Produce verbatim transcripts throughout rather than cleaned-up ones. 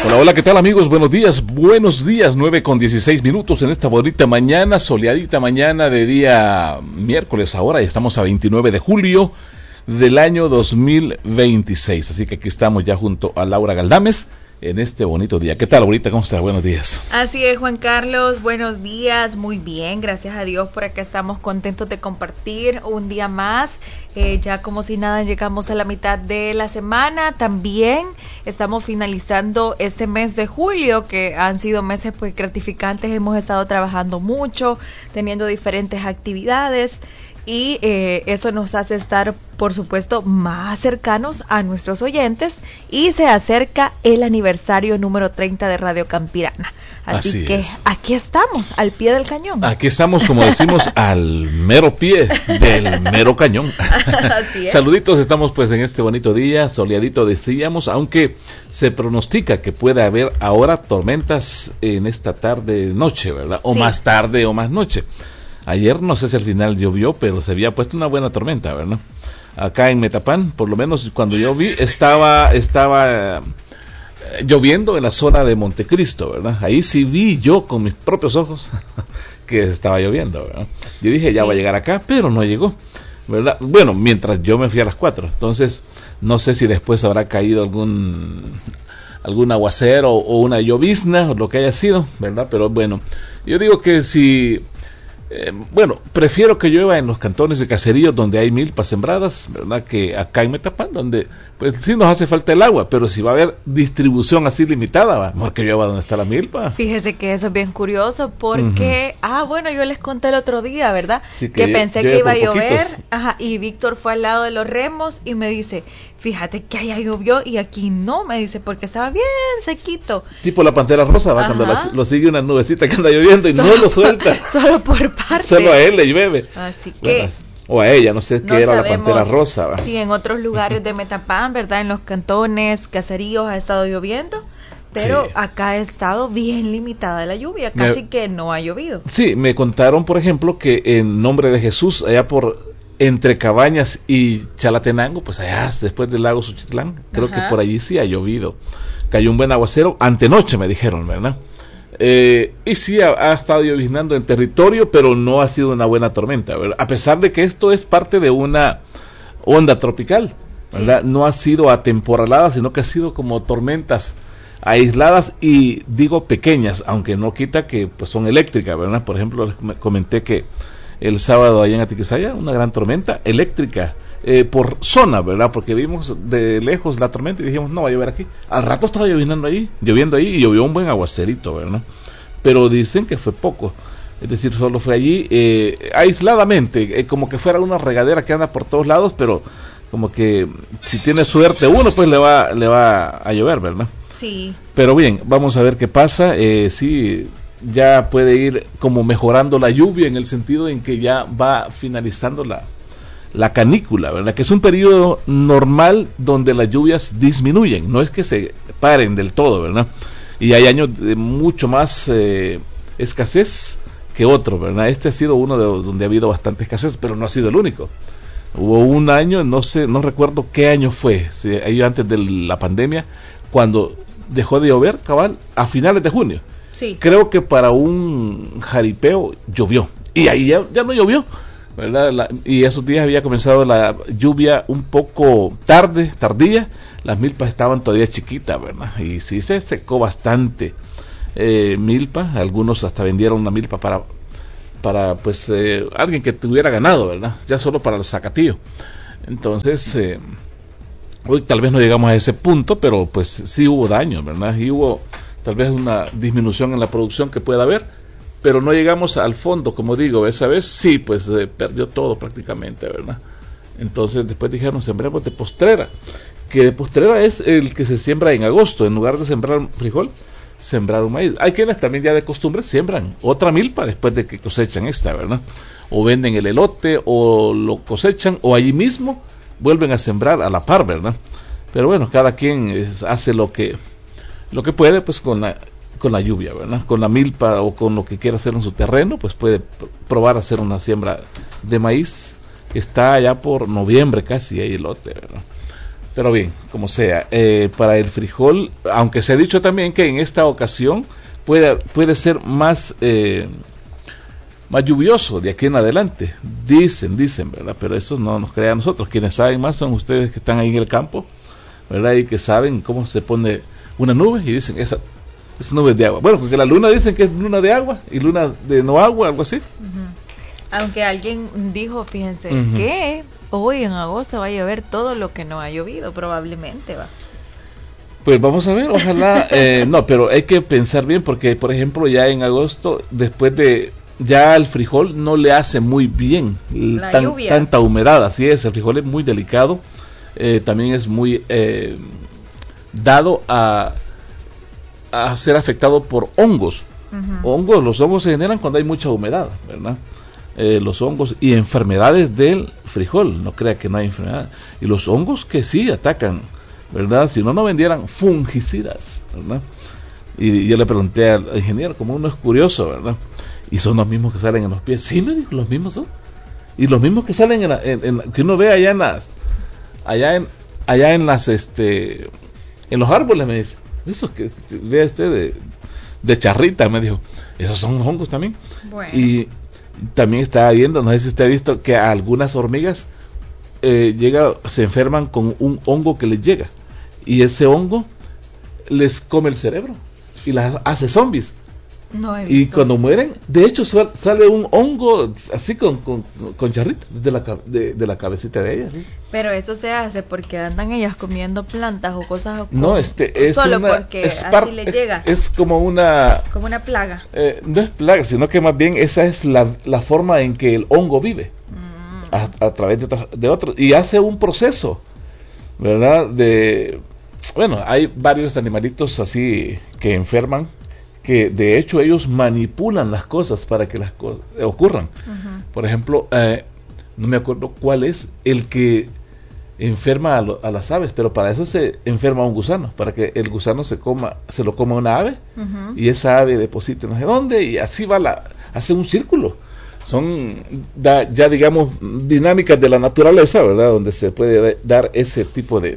Hola, hola, ¿qué tal amigos? Buenos días, buenos días, nueve con dieciséis minutos en esta bonita mañana, soleadita mañana de día miércoles ahora, y estamos a veintinueve de julio del año dos mil veintiséis, así que aquí estamos ya junto a Laura Galdames en este bonito día. ¿Qué tal, Laurita? ¿Cómo estás? Buenos días. Así es, Juan Carlos, buenos días, muy bien, gracias a Dios, por acá estamos contentos de compartir un día más, eh, ya como si nada llegamos a la mitad de la semana, también estamos finalizando este mes de julio, que han sido meses pues gratificantes, hemos estado trabajando mucho, teniendo diferentes actividades, y eh, eso nos hace estar, por supuesto, más cercanos a nuestros oyentes, y se acerca el aniversario número treinta de Radio Campirana. Así, Así que es. Aquí estamos, al pie del cañón. Aquí estamos, como decimos, al mero pie del mero cañón. Así es. Saluditos, estamos pues en este bonito día, soleadito decíamos, aunque se pronostica que puede haber ahora tormentas en esta tarde, noche, ¿verdad? O sí. Más tarde o más noche. Ayer no sé si al final llovió, pero se había puesto una buena tormenta, ¿verdad? Acá en Metapán, por lo menos cuando yo vi, estaba estaba eh, lloviendo en la zona de Montecristo, ¿verdad? Ahí sí vi yo con mis propios ojos que estaba lloviendo, ¿verdad? Yo dije, ya sí. Va a llegar acá, pero no llegó, ¿verdad? Bueno, mientras yo me fui a las cuatro, entonces no sé si después habrá caído algún algún aguacero o una llovizna o lo que haya sido, ¿verdad? Pero bueno, yo digo que si... Eh, bueno, prefiero que llueva en los cantones de caseríos donde hay milpas sembradas, ¿verdad? Que acá en Metapán, donde pues sí nos hace falta el agua, pero si va a haber distribución así limitada, va, mejor que llueva donde está la milpa. Fíjese que eso es bien curioso porque, uh-huh. ah, bueno, yo les conté el otro día, ¿verdad? Sí, que, que pensé que iba a llover, ajá, y Víctor fue al lado de los remos y me dice, fíjate que allá llovió y aquí no, me dice, porque estaba bien sequito. Sí, por la pantera rosa, va, ajá. Cuando la, lo sigue una nubecita que anda lloviendo y solo, no lo suelta. Solo por parte. Solo a él le llueve. Así que... Bueno, o a ella, no sé qué no era sabemos, la pantera rosa. ¿Va? Sí, en otros lugares de Metapán, ¿verdad? En los cantones, caseríos ha estado lloviendo, pero sí. Acá ha estado bien limitada la lluvia, casi me, que no ha llovido. Sí, me contaron, por ejemplo, que en nombre de Jesús, allá por entre Cabañas y Chalatenango, pues allá después del lago Suchitlán, creo Ajá. que por allí sí ha llovido. Cayó un buen aguacero, antenoche me dijeron, ¿verdad? Eh, y sí ha, ha estado lloviznando en territorio, pero no ha sido una buena tormenta, ¿verdad? A pesar de que esto es parte de una onda tropical, ¿verdad? Sí. No ha sido atemporalada, sino que ha sido como tormentas aisladas y digo pequeñas, aunque no quita que pues son eléctricas, ¿verdad? Por ejemplo, les comenté que el sábado allá en Atiquizaya, una gran tormenta eléctrica, eh, por zona, ¿verdad? Porque vimos de lejos la tormenta y dijimos, no va a llover aquí. Al rato estaba lloviendo ahí, lloviendo ahí y llovió un buen aguacerito, ¿verdad? Pero dicen que fue poco, es decir, solo fue allí eh, aisladamente, eh, como que fuera una regadera que anda por todos lados, pero como que si tiene suerte uno, pues le va, le va a llover, ¿verdad? Sí. Pero bien, vamos a ver qué pasa, eh, sí... ya puede ir como mejorando la lluvia en el sentido en que ya va finalizando la, la canícula, ¿verdad? Que es un periodo normal donde las lluvias disminuyen, no es que se paren del todo, ¿verdad? Y hay años de mucho más eh, escasez que otros, ¿verdad? Este ha sido uno de los donde ha habido bastante escasez, pero no ha sido el único. Hubo un año, no sé, no recuerdo qué año fue, si, ahí antes de la pandemia, cuando dejó de llover, cabal, a finales de junio. Sí. Creo que para un jaripeo llovió y ahí ya, ya no llovió, ¿verdad? La, y esos días había comenzado la lluvia un poco tarde, tardía, las milpas estaban todavía chiquitas, ¿verdad? Y sí se secó bastante eh, milpa, algunos hasta vendieron una milpa para, para pues eh, alguien que tuviera ganado, ¿verdad? Ya solo para el zacatillo. Entonces, eh, hoy tal vez no llegamos a ese punto, pero pues sí hubo daño, ¿verdad? Y hubo tal vez una disminución en la producción que pueda haber, pero no llegamos al fondo, como digo, esa vez sí, pues eh, perdió todo prácticamente, ¿verdad? Entonces después dijeron, sembremos de postrera, que de postrera es el que se siembra en agosto, en lugar de sembrar frijol, sembrar un maíz. Hay quienes también ya de costumbre siembran otra milpa después de que cosechan esta, ¿verdad? O venden el elote, o lo cosechan, o allí mismo vuelven a sembrar a la par, ¿verdad? Pero bueno, cada quien es, hace lo que lo que puede, pues con la con la lluvia, ¿verdad? Con la milpa o con lo que quiera hacer en su terreno, pues puede pr- probar hacer una siembra de maíz, que está allá por noviembre casi, ahí el lote, ¿verdad? Pero bien, como sea, eh, para el frijol, aunque se ha dicho también que en esta ocasión puede, puede ser más, eh, más lluvioso de aquí en adelante. Dicen, dicen, ¿verdad? Pero eso no nos crea a nosotros. Quienes saben más son ustedes que están ahí en el campo, ¿verdad? Y que saben cómo se pone una nube y dicen, esa es nube de agua. Bueno, porque la luna dicen que es luna de agua y luna de no agua, algo así. Uh-huh. Aunque alguien dijo, fíjense, Uh-huh. que hoy en agosto va a llover todo lo que no ha llovido, probablemente va. Pues vamos a ver, ojalá, eh, no, pero hay que pensar bien porque, por ejemplo, ya en agosto, después de, ya el frijol no le hace muy bien La tan, lluvia. tanta humedad, así es, el frijol es muy delicado, eh, también es muy eh, dado a, a ser afectado por hongos. Uh-huh. Hongos, los hongos se generan cuando hay mucha humedad, ¿verdad? Eh, los hongos y enfermedades del frijol, no crea que no hay enfermedad, y los hongos que sí atacan, ¿verdad? Si no, no vendieran fungicidas, ¿verdad? Y yo le pregunté al ingeniero, como uno es curioso, ¿verdad? Y son los mismos que salen en los pies. Sí, me dijo, los mismos son. Y los mismos que salen en, la, en, en que uno ve allá en las, allá en, allá en las, este, en los árboles, me dice. Eso que, que vea este de, de charrita, me dijo. Esos son hongos también. Bueno. Y también estaba viendo, no sé si usted ha visto que a algunas hormigas eh, llega, se enferman con un hongo que les llega. Y ese hongo les come el cerebro y las hace zombies. No he visto. Y cuando mueren, de hecho sale un hongo así con, con, con charrita de la, de, de la cabecita de ellas, ¿sí? Pero eso se hace porque andan ellas comiendo plantas o cosas. Con, no, este es solo una, porque es así par, les llega. Es como una como una plaga. Eh, no es plaga, sino que más bien esa es la, la forma en que el hongo vive mm. a, a través de, otra, de otros y hace un proceso, ¿verdad? De bueno, hay varios animalitos así que enferman, que de hecho ellos manipulan las cosas para que las cosas ocurran. Uh-huh. Por ejemplo, eh, no me acuerdo cuál es el que enferma a, lo, a las aves, pero para eso se enferma un gusano, para que el gusano se coma, se lo coma una ave, uh-huh. y esa ave deposite no sé dónde, y así va la, hace un círculo. Son da, ya digamos dinámicas de la naturaleza, ¿verdad? Donde se puede dar ese tipo de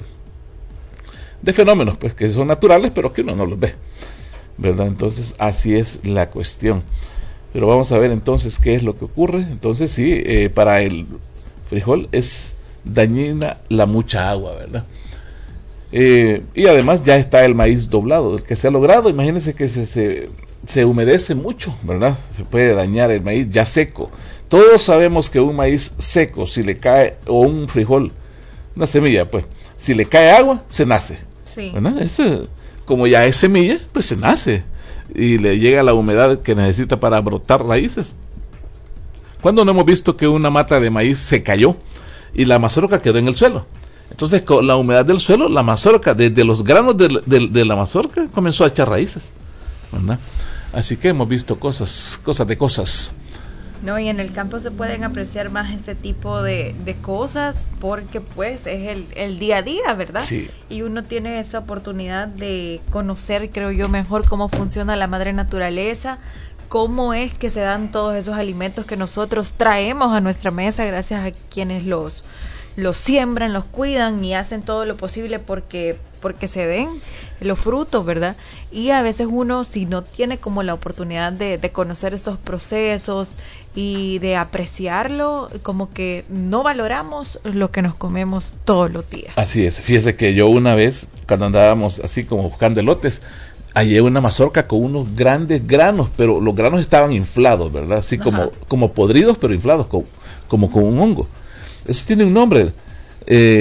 de fenómenos, pues que son naturales, pero que uno no los ve, ¿verdad? Entonces así es la cuestión. Pero vamos a ver entonces qué es lo que ocurre. Entonces sí, eh, para el frijol es dañina la mucha agua, ¿verdad? Eh, y además ya está el maíz doblado, el que se ha logrado. Imagínense que se, se, se humedece mucho, ¿verdad? Se puede dañar el maíz ya seco. Todos sabemos que un maíz seco, si le cae, o un frijol, una semilla, pues, si le cae agua, se nace. Sí. ¿Verdad? Eso, como ya es semilla, pues se nace y le llega la humedad que necesita para brotar raíces. ¿Cuándo no hemos visto que una mata de maíz se cayó y la mazorca quedó en el suelo? Entonces, con la humedad del suelo, la mazorca, desde los granos de, de, de la mazorca, comenzó a echar raíces, ¿verdad? Así que hemos visto cosas, cosas de cosas. No, y en el campo se pueden apreciar más ese tipo de, de cosas porque pues es el, el día a día, ¿verdad? Sí. Y uno tiene esa oportunidad de conocer, creo yo, mejor cómo funciona la madre naturaleza, cómo es que se dan todos esos alimentos que nosotros traemos a nuestra mesa gracias a quienes los, los siembran, los cuidan y hacen todo lo posible porque, porque se den los frutos, ¿verdad? Y a veces uno, si no tiene como la oportunidad de, de conocer estos procesos y de apreciarlo, como que no valoramos lo que nos comemos todos los días. Así es, fíjese que yo una vez, cuando andábamos así como buscando elotes, hallé una mazorca con unos grandes granos, pero los granos estaban inflados, ¿verdad? Así como, como podridos, pero inflados, como, como con un hongo. Eso tiene un nombre. Eh,